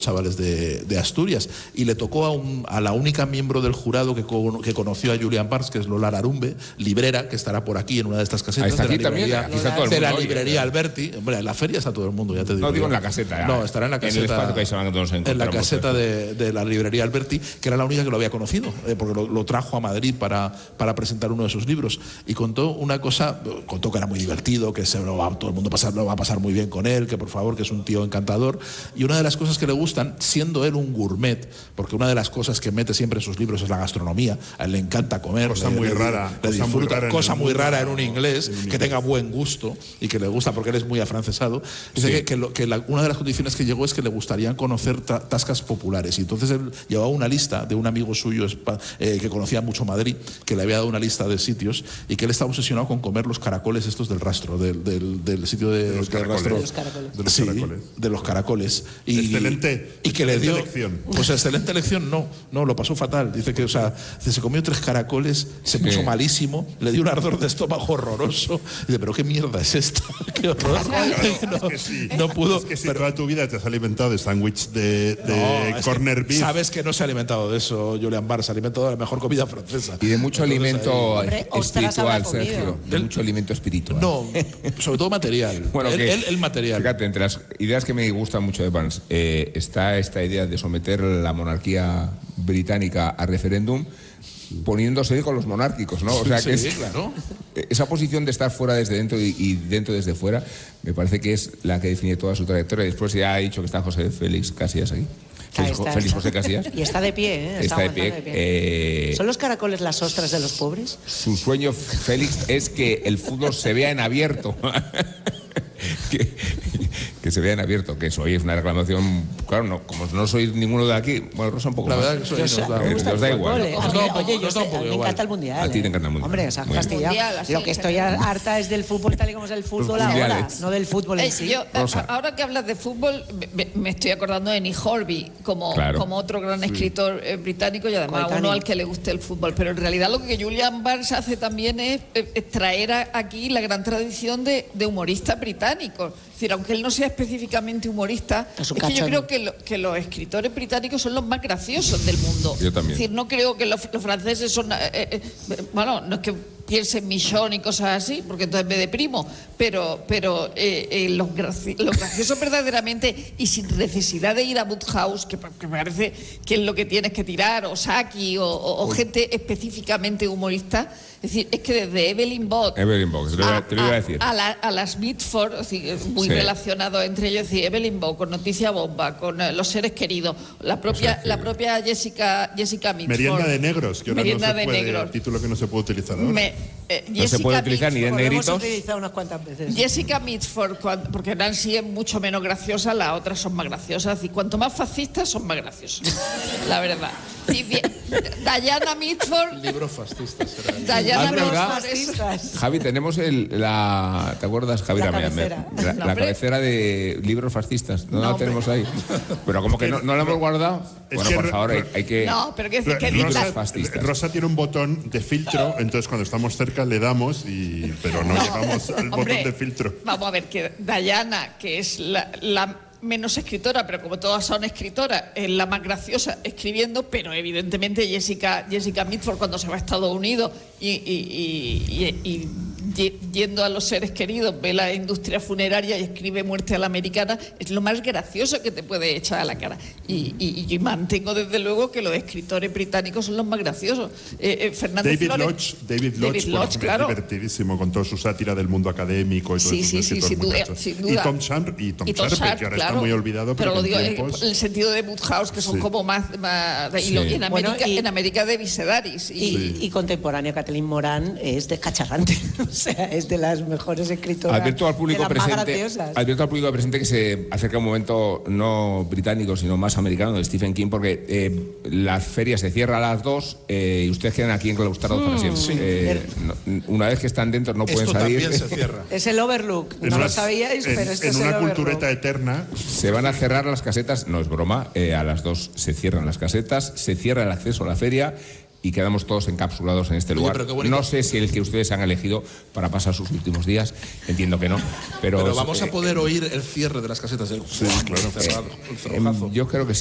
chavales de Asturias, y le tocó a la única miembro del jurado que conoció a Julian Barnes, que es Lola Arumbe, librera, que estará por aquí en una de estas casetas de la librería Alberti. Hombre, en la feria está todo el mundo, ya te digo. No digo en la caseta. No, estará en la caseta. En la caseta de la librería Alberti, que era la única que lo había conocido, porque lo trajo a Madrid para presentar uno de sus libros, y contó una cosa, contó que era muy divertido, que todo el mundo lo va a pasar muy bien con él, que por favor, que es un tío encantador, y una de las cosas que le gusta, siendo él un gourmet, porque una de las cosas que mete siempre en sus libros es la gastronomía, a él le encanta comer, cosa muy rara en un inglés, que tenga buen gusto y que le gusta, porque él es muy afrancesado. Dice que una de las condiciones que llegó es que le gustarían conocer tascas populares, y entonces él llevaba una lista de un amigo suyo que conocía mucho Madrid, que le había dado una lista de sitios, y que él estaba obsesionado con comer los caracoles estos del rastro, del sitio de los caracoles. Y que le dio elección. Pues excelente elección, no, lo pasó fatal. Dice que, se comió 3 caracoles, se puso malísimo, le dio un ardor de estómago horroroso. Dice, pero qué mierda es esta, qué horror. No pudo. Es que si toda tu vida te has alimentado de sándwich de corner beef. Sabes que no se ha alimentado de eso, Julian Barnes, se ha alimentado de la mejor comida francesa. Y de mucho alimento espiritual, Sergio. De mucho alimento espiritual. No, sobre todo material. Bueno, el material. Fíjate, entre las ideas que me gustan mucho de Barnes, está esta idea de someter la monarquía británica a referéndum, poniéndose con los monárquicos, ¿no? O sea, que claro. Esa posición de estar fuera desde dentro y dentro desde fuera, me parece que es la que define toda su trayectoria. Después ya ha dicho que está José Félix Casillas aquí. Félix José Casillas. Y está de pie, Está de pie. ¿Son los caracoles las ostras de los pobres? Su sueño, Félix, es que el fútbol se vea en abierto. Que se vea en abierto, que eso hoy es una reclamación, claro, no, como no sois ninguno de aquí, bueno, Rosa un poco la más. Verdad que nos da igual. Oye, me encanta el mundial. A ti te encanta el mundial. Hombre, o sea, fastidiado. Lo que estoy harta es del fútbol tal y como es el fútbol ahora, no del fútbol en sí. Ahora que hablas de fútbol, me estoy acordando de Nick Hornby, como otro gran escritor británico, y además uno al que le guste el fútbol. Pero en realidad lo que Julian Barnes hace también es traer aquí la gran tradición de humoristas británicos. Es decir, aunque él no sea específicamente humorista, es que yo creo que los escritores británicos son los más graciosos del mundo. Yo también. Es decir, no creo que los franceses son... bueno, no es que piense en Michon y cosas así, porque entonces me deprimo, pero los graciosos verdaderamente, y sin necesidad de ir a Woodhouse, que me parece que es lo que tienes que tirar, o Saki, o gente específicamente humorista. Es decir, es que desde Evelyn Bock te lo iba a decir. A las Mitford, muy relacionado entre ellos, es decir, Evelyn Bock con Noticia Bomba, con Los Seres Queridos, la propia Jessica Mitford. Merienda de negros, que ahora no se puede, título que no se puede utilizar ahora. No se puede utilizar ni de negritos. Hemos utilizado unas cuantas veces. Jessica Mitford, porque Nancy es mucho menos graciosa, las otras son más graciosas. Y cuanto más fascistas, son más graciosos. La verdad. Diana Mitford. Libros fascistas. Javi, tenemos ¿te acuerdas, Javi? La cabecera de libros fascistas. No la tenemos ahí. Pero como que no la hemos guardado. Bueno, por favor, hay que... No, pero que libros fascistas. Rosa tiene un botón de filtro, entonces cuando estamos cerca le damos, pero no llevamos al botón de filtro. Vamos a ver, que Diana, que es la menos escritora, pero como todas son escritoras, es la más graciosa escribiendo, pero evidentemente Jessica Mitford, cuando se va a Estados Unidos y yendo a Los Seres Queridos, ve la industria funeraria y escribe Muerte a la Americana, es lo más gracioso que te puede echar a la cara. Y mantengo desde luego que los escritores británicos son los más graciosos. David Lodge, claro, divertidísimo, con toda su sátira del mundo académico y todo eso. Sí, sin duda. Y Tom Sharpe, que ahora está muy olvidado, pero lo digo en el sentido de Woodhouse, que son como más y en América de Visedaris. Y contemporáneo, Kathleen Moran es descacharrante. O sea, es de las mejores escritoras. Advierto al público presente que se acerca un momento no británico, sino más americano, de Stephen King, porque la feria se cierra a las 2 y ustedes quedan aquí enclaustrados para siempre. Una vez que están dentro no pueden salir. También se cierra. Es el Overlook. No lo sabíais, pero esto es el Overlook. En una cultureta eterna. Se van a cerrar las casetas, no es broma, a las 2 se cierran las casetas, se cierra el acceso a la feria. y quedamos todos encapsulados en este lugar. No sé si el que ustedes han elegido para pasar sus últimos días, entiendo que no. Pero vamos a poder oír el cierre de las casetas del sí, claro. El cerrajazo. Yo creo que sí.